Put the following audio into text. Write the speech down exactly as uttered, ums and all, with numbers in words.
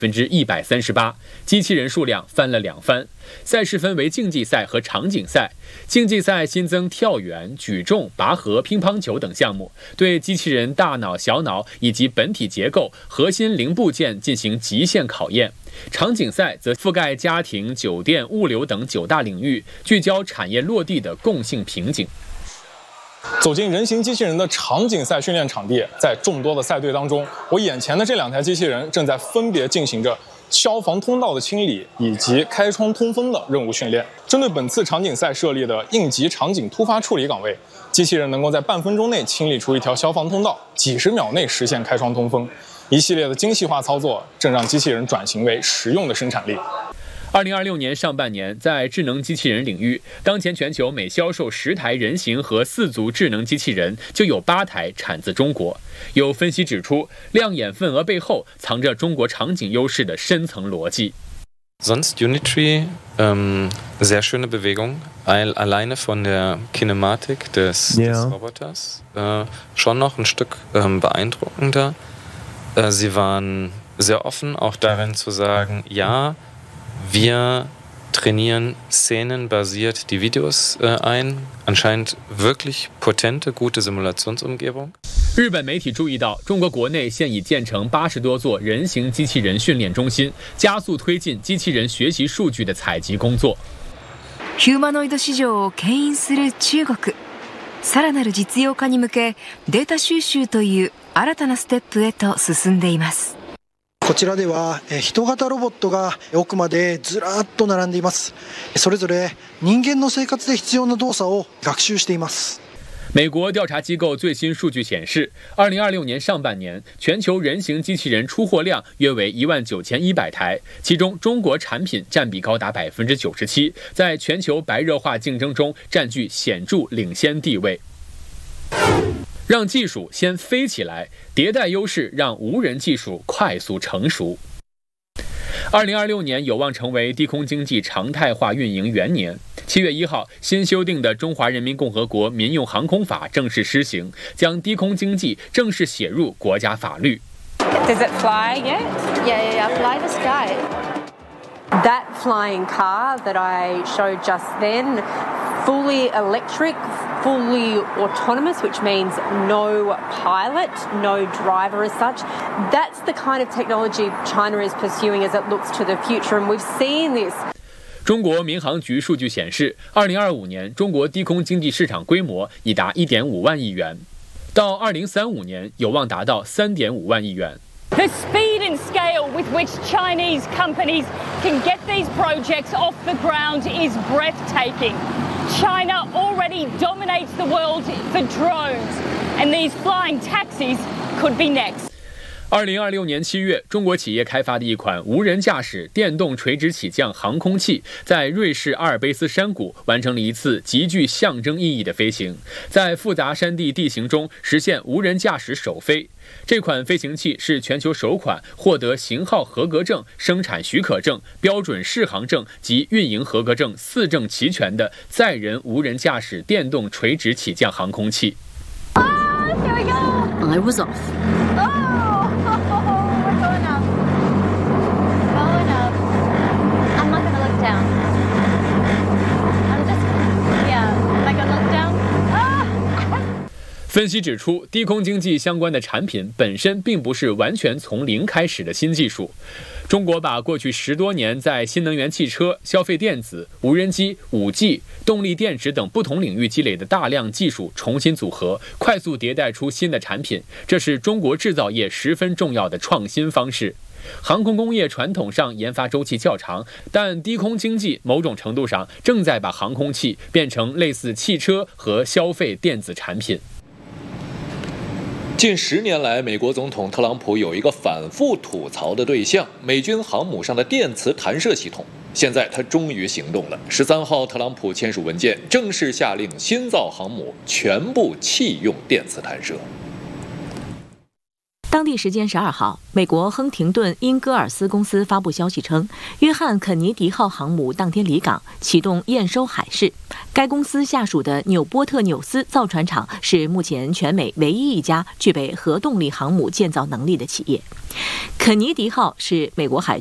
百分之一百三十八，机器人数量翻了两番。赛事分为竞技赛和场景赛。竞技赛新增跳远、举重、拔河、乒乓球等项目，对机器人大脑、小脑以及本体结构、核心零部件进行极限考验。场景赛则覆盖家庭、酒店、物流等九大领域，聚焦产业落地的共性瓶颈。 走进人形机器人的场景赛训练场地，在众多的赛队当中，我眼前的这两台机器人正在分别进行着消防通道的清理以及开窗通风的任务训练。针对本次场景赛设立的应急场景突发处理岗位，机器人能够在半分钟内清理出一条消防通道，几十秒内实现开窗通风。一系列的精细化操作正让机器人转型为实用的生产力。 二零二六年上半年，在智能机器人领域，当前全球每销售十台人形和四足智能机器人，就有八台产自中国。有分析指出，亮眼份额背后藏着中国场景优势的深层逻辑。 Sonst Unitree, ähm, sehr schöne Bewegung, alleine von der Kinematik des, ja. des Roboters, äh, schon noch ein Stück ähm, beeindruckender. Äh, sie waren sehr offen, auch darin zu sagen, ja,Wir trainieren szenenbasiert die Videos äh, ein, anscheinend wirklich potente, gute Simulationsumgebung. 日本媒体注意到，中国国内现已建成八十多座人形机器人训练中心，加速推进机器人学习数据的采集工作。 ヒューマノイド市場を牽引する中国。さらなる実用化に向け、データ収集という新たなステップへと進んでいます。 こちらでは人型ロボットが奥までずらっと並んでいます。それぞれ人間の生活で必要な動作を学習しています。 美国调查机构最新数据显示，二零二六年上半年，全球人形机器人出货量约为一万九千一百台，其中中国产品占比高达百分之九十七，在全球白热化竞争中占据显著领先地位。让技术先飞起来，迭代优势让无人技术快速成熟。二零二六年有望成为低空经济常态化运营元年。七月一号，新修订的《中华人民共和国民用航空法》正式施行，将低空经济正式写入国家法律。 Does it fly yet? Yeah, yeah, yeah. Fly the sky. That flying car that I showed just then, fully electric, fully autonomous, which means no pilot, no driver as such. That's the kind of technology China is pursuing as it looks to the future, and we've seen this. 中国民航局数据显示，二零二五年中国低空经济市场规模已达一点五万亿元，到二零三五年有望达到三点五万亿元。 The speed and scale with which Chinese companies can get these projects off the ground is breathtaking. China already dominates the world for drones, and these flying taxis could be next. 二零二六年七月，中国企业开发的一款无人驾驶电动垂直起降航空器，在瑞士阿尔卑斯山谷完成了一次极具象征意义的飞行，在复杂山地地形中实现无人驾驶首飞。这款飞行器是全球首款获得型号合格证、生产许可证、标准适航证及运营合格证四证齐全的载人无人驾驶电动垂直起降航空器。 Oh, here we go. I was off. Oh, we're going up. Going up. I'm not gonna look down. I'm just, yeah. Am I gonna look down? Ah! 分析指出，低空经济相关的产品本身并不是完全从零开始的新技术。中国把过去十多年在新能源汽车、消费电子、无人机、五 G、动力电池等不同领域积累的大量技术重新组合，快速迭代出新的产品，这是中国制造业十分重要的创新方式。航空工业传统上研发周期较长，但低空经济某种程度上正在把航空器变成类似汽车和消费电子产品。 近十年来，美国总统特朗普有一个反复吐槽的对象——美军航母上的电磁弹射系统。现在他终于行动了。十三号，特朗普签署文件，正式下令新造航母全部弃用电磁弹射。 当地时间十二号，美国亨廷顿因戈尔斯公司发布消息称，约翰肯尼迪号航母当天离港，启动验收海试。该公司下属的纽波特纽斯造船厂是目前全美唯一一家具备核动力航母建造能力的企业。肯尼迪号是美国海